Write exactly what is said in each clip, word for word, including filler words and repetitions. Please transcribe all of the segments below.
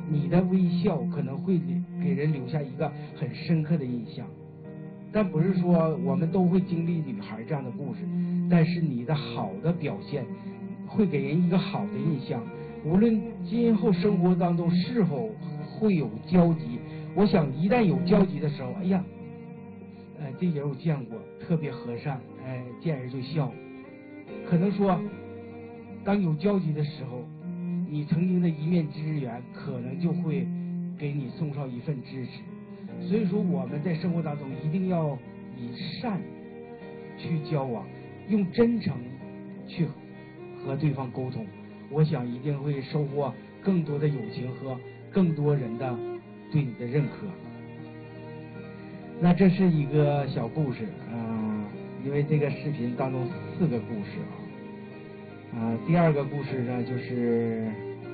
你的微笑可能会给人留下一个很深刻的印象。但不是说我们都会经历女孩这样的故事，但是你的好的表现会给人一个好的印象。无论今后生活当中是否会有交集，我想一旦有交集的时候，哎呀，呃，这人我见过，特别和善，哎，见人就笑。可能说，当有交集的时候，你曾经的一面之缘，可能就会给你送上一份支持。所以说我们在生活当中一定要以善去交往，用真诚去和对方沟通，我想一定会收获更多的友情和更多人的对你的认可。那这是一个小故事啊、呃，因为这个视频当中四个故事啊，啊、呃，第二个故事呢就是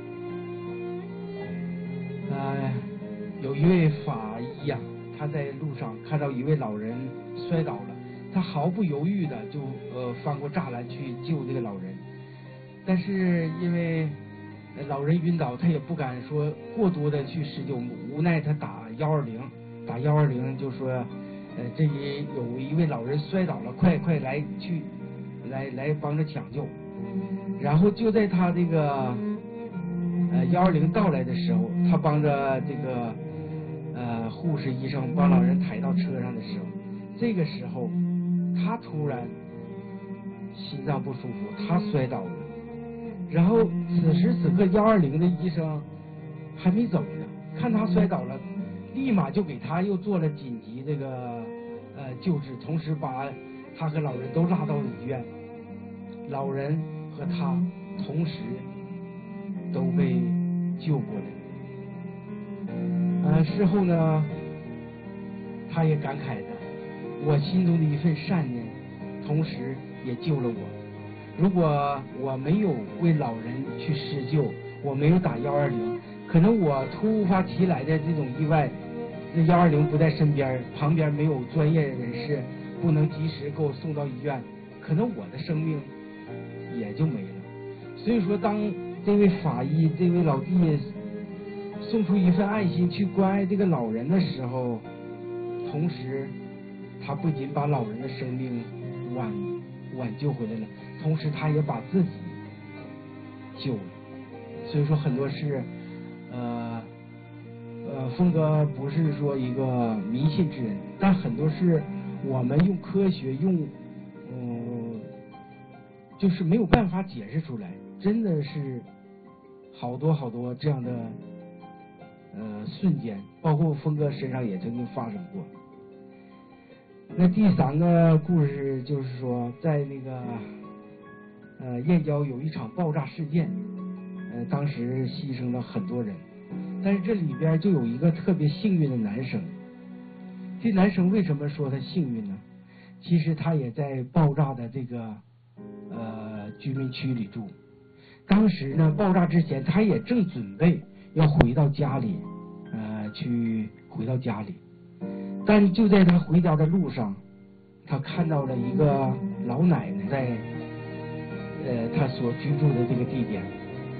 呃有一位法医呀、啊，他在路上看到一位老人摔倒了，他毫不犹豫的就呃翻过栅栏去救这个老人，但是因为老人晕倒，他也不敢说过多的去施救，无奈他打幺二零，打幺二零就说，呃，这里有一位老人摔倒了，快快来去，来来帮着抢救。然后就在他这个呃幺二零到来的时候，他帮着这个呃护士医生帮老人抬到车上的时候，这个时候他突然心脏不舒服，他摔倒了。然后此时此刻幺二零的医生还没走呢，看他摔倒了，立马就给他又做了紧急这个呃救治，同时把他和老人都拉到了医院，老人和他同时都被救过来。呃，事后呢，他也感慨的，我心中的一份善念，同时也救了我。如果我没有为老人去施救，我没有打幺二零，可能我突发其来的这种意外，这幺二零不在身边，旁边没有专业人士，不能及时给我送到医院，可能我的生命也就没了。所以说，当这位法医、这位老弟送出一份爱心去关爱这个老人的时候，同时他不仅把老人的生命挽挽救回来了，同时他也把自己救了。所以说很多事呃呃峰哥不是说一个迷信之人，但很多事我们用科学用嗯就是没有办法解释出来，真的是好多好多这样的呃瞬间，包括峰哥身上也曾经发生过。那第三个故事就是说，在那个呃燕郊有一场爆炸事件，呃当时牺牲了很多人，但是这里边就有一个特别幸运的男生。这男生为什么说他幸运呢？其实他也在爆炸的这个呃居民区里住，当时呢爆炸之前他也正准备要回到家里呃去回到家里，但就在他回家的路上，他看到了一个老奶奶在呃他所居住的这个地点。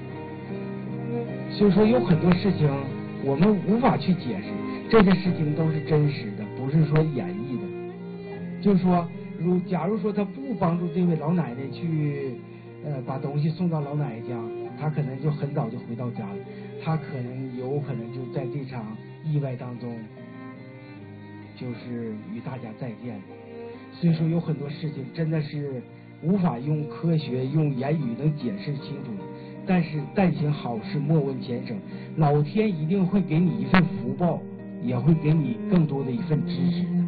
所以说有很多事情我们无法去解释，这些事情都是真实的，不是说演绎的。就是说如假如说他不帮助这位老奶奶去呃把东西送到老奶奶家，他可能就很早就回到家了，他可能有可能就在这场意外当中就是与大家再见了。所以说有很多事情真的是无法用科学用言语能解释清楚的，但是但行好事莫问前程，老天一定会给你一份福报，也会给你更多的一份支持的。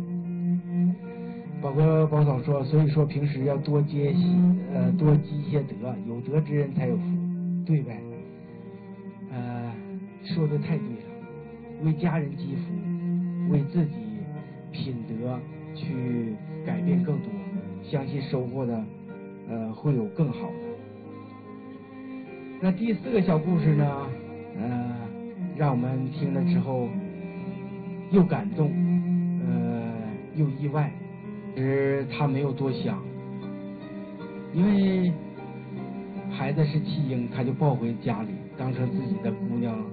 包括宝嫂说，所以说平时要多接呃多积些德，有德之人才有福，对呗？呃，说的太对了，为家人积福，为自己品德去改变更多，相信收获的呃会有更好的。那第四个小故事呢，呃，让我们听了之后又感动，呃，又意外。其实他没有多想，因为孩子是弃婴，他就抱回家里，当成自己的姑娘